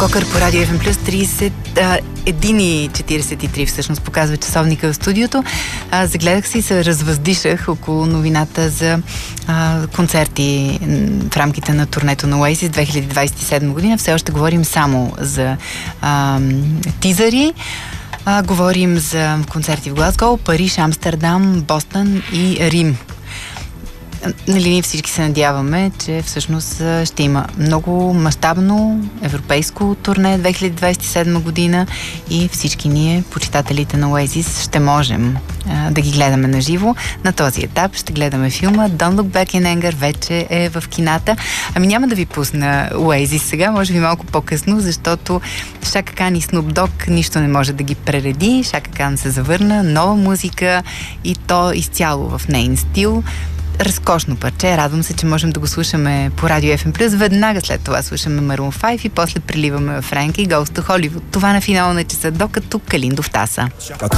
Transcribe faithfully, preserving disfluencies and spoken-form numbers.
Кокър по Радио еф ем плюс трийсет, един и четирийсет и три всъщност показва часовника в студиото. А, загледах се и се развъздишах около новината за а, концерти в рамките на турнето на Oasis две хиляди двадесет и седма година. Все още говорим само за а, тизъри. А, говорим за концерти в Глазго, Париж, Амстердам, Бостън и Рим. Нали, ние всички се надяваме, че всъщност ще има много мащабно европейско турне две хиляди двадесет и седма година и всички ние, почитателите на Oasis, ще можем а, да ги гледаме на живо. На този етап ще гледаме филма Don't Look Back in Anger, вече е в кината. Ами няма да ви пусна Oasis сега, може би малко по-късно, защото Шака Кан и Snoop Dogg нищо не може да ги пререди. Шака Кан се завърна, нова музика и то изцяло в нейн стил. Разкошно парче. Радвам се, че можем да го слушаме по Радио еф ем плюс. Веднага след това слушаме Maroon пет и после приливаме в Франки и Goes to Hollywood. Това на финала на часа, докато Калиндо в таса.